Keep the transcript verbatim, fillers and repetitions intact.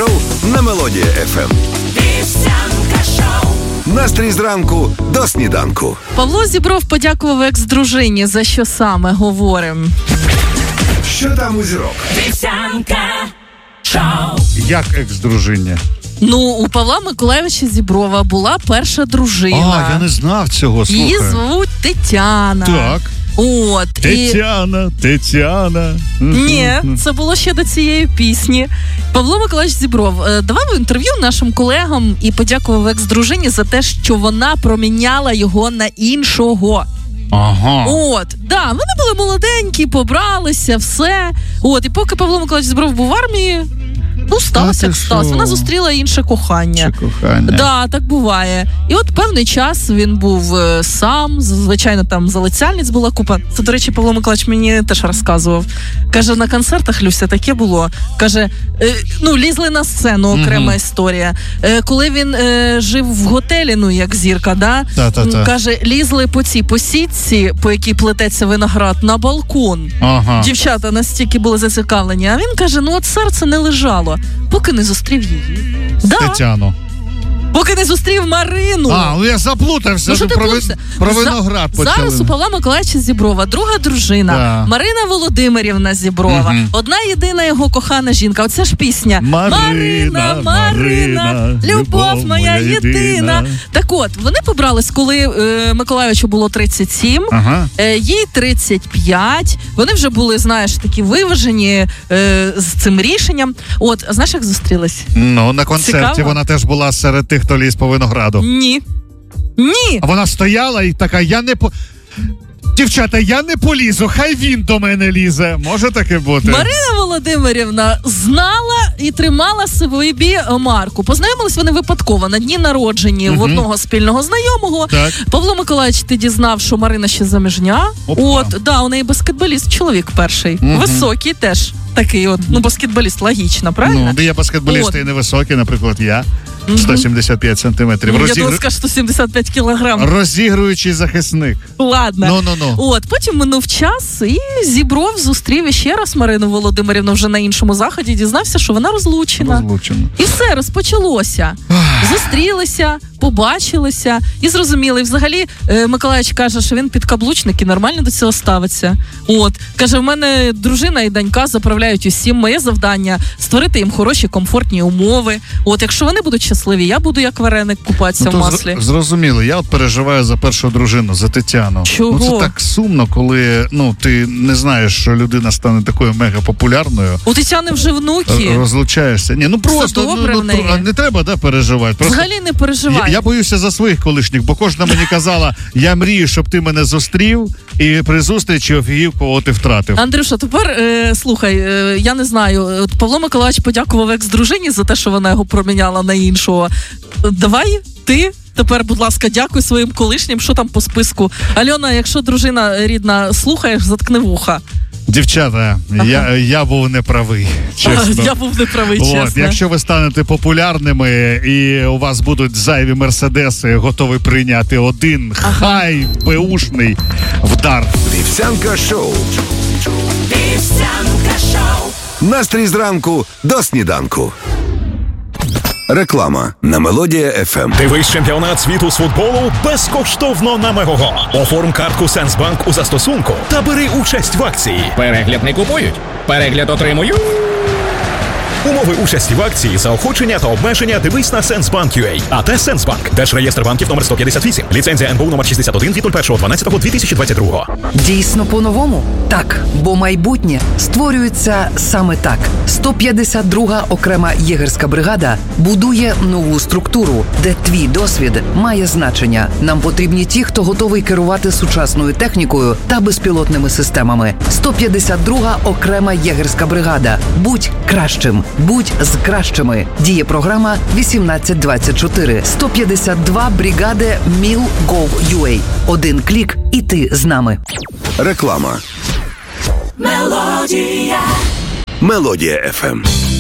шоу на Мелодія еф ем. Вівсянка шоу. Настрій зранку до сніданку. Павло Зібров подякував екс-дружині. За що саме говоримо? Що там у зірок? Вівсянка шоу. Як екс-дружиня? Ну, у Павла Миколайовича Зіброва була перша дружина. А, я не знав цього, слухай. Її звуть Тетяна. Так. От, Тетяна, і... Тетяна. Ні, це було ще до цієї пісні. Павло Миколайович Зібров давав інтерв'ю нашим колегам і подякував екс-дружині за те, що вона проміняла його на іншого. Ага. От, да, вони були молоденькі, побралися, все. От, і поки Павло Миколайович Зібров був в армії, ну, сталося, як сталося. Вона зустріла інше кохання. Інше кохання. Да, так буває. І от певний час він був е, сам, звичайно, там залицяльниць була купа. Це, до речі, Павло Миколайович мені теж розказував. Каже, на концертах, Люся, таке було. Каже, е, ну, лізли на сцену, окрема mm-hmm. історія. Е, коли він е, жив в готелі, ну, як зірка, да? Та-та-та. Каже, лізли по цій по сітці, по якій плететься виноград, на балкон. Ага. Дівчата настільки були зацікавлені. А він каже, ну, от серце не лежало. Поки не зустрів її. Да. Тетяну. Поки не зустрів Марину. А, ну я заплутався. Ну, про, ви... про виноград За... почали. Зараз у Павла Миколайовича Зіброва друга дружина. Да. Марина Володимирівна Зіброва. Угу. Одна єдина його кохана жінка. Оце ж пісня. Марина, Марина, Марина, Марина любов моя єдина. єдина. Так от, вони побрались, коли е, Миколайовичу було тридцять сім, ага. е, їй тридцять п'ять. Вони вже були, знаєш, такі виважені е, з цим рішенням. От, а знаєш, як зустрілись? Ну, на концерті Цікаво? Вона теж була серед тих, хто ліз по винограду. Ні. Ні. А вона стояла і така, я не по... Дівчата, я не полізу, хай він до мене лізе. Може таке бути? Марина Володимирівна знала і тримала собі марку. Познайомились вони випадково на дні народження uh-huh. в одного спільного знайомого. Так. Павло Миколайович ти дізнав, що Марина ще заміжня. Опа. От, да, у неї баскетболіст, чоловік перший. Uh-huh. Високий теж. Такий от, ну, баскетболіст, логічно, правильно? Ну, де є баскетболісти і невисокі, наприклад, я. сто сімдесят п'ять сантиметрів. Ну, Розігр... Я думаю, скажу, сто сімдесят п'ять кілограм. Розігруючий захисник. Ладно. Ну-ну-ну. От, потім минув час, і Зібров зустрів іще раз Марину Володимирівну вже на іншому заході, дізнався, що вона розлучена. Розлучена. І все, розпочалося. Зустрілися, побачилися і зрозуміли. І взагалі Миколайович каже, що він підкаблучник і нормально до цього ставиться. От. Каже, в мене дружина і донька заправляють усім. Моє завдання – створити їм хороші, комфортні умови. От, якщо вони будуть щасливі, я буду як вареник купатися ну, в маслі. Зрозуміло. Я от переживаю за першу дружину, за Тетяну. Чого? Ну, це так сумно, коли ну, ти не знаєш, що людина стане такою мегапопулярною. У Тетяни вже внуки. Розлучаєшся. Ні, ну просто добре ну, ну, не треба, да, переживати. Просто взагалі не переживай. Я, я боюся за своїх колишніх, бо кожна мені казала, я мрію, щоб ти мене зустрів, і при зустрічі офігів, кого ти втратив. Андрюша, тепер е, слухай, е, я не знаю, от Павло Миколайович подякував екс-дружині за те, що вона його проміняла на іншого. Давай ти тепер, будь ласка, дякуй своїм колишнім, що там по списку. Альона, якщо дружина рідна слухаєш, заткни вуха. Дівчата, ага. я, я був неправий, чесно. А, я був неправий, От, чесно. Якщо ви станете популярними і у вас будуть зайві мерседеси, готові прийняти один ага. хай беушний вдар. Вівсянка шоу. Вівсянка шоу. Настрій зранку до сніданку. Реклама на Мелодія еф ем. Дивись чемпіонат світу з футболу безкоштовно на Мегого. Оформ картку Сенсбанк у застосунку та бери участь в акції. Перегляд не купують, перегляд отримую. Умови участі в акції, заохочення та обмеження дивись на Сенсбанк.ua. АТ Сенсбанк. Держреєстр банків номер сто п'ятдесят вісім. Ліцензія ен бе у номер шістдесят один від першого дванадцятого дві тисячі двадцять другого. Дійсно по-новому? Так, бо майбутнє створюється саме так. сто п'ятдесят друга окрема єгерська бригада будує нову структуру, де твій досвід має значення. Нам потрібні ті, хто готовий керувати сучасною технікою та безпілотними системами. сто п'ятдесят друга окрема єгерська бригада. Будь кращим. Будь з кращими. Діє програма вісімнадцять двадцять чотири. сто п'ятдесят два бригади міл гов ю ей. Один клік і ти з нами. Реклама. Мелодія. Мелодія еф ем.